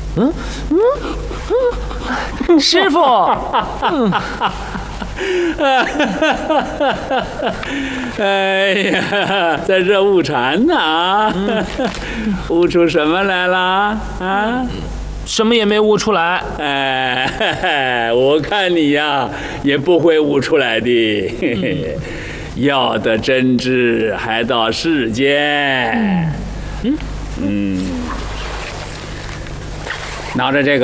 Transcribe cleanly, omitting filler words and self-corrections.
师傅， 哎呀，在这悟禅呢啊！悟出什么来了啊？ 什么也没悟出来。 哎，我看你呀，也不会悟出来的。要得真知，还到世间。拿着这个。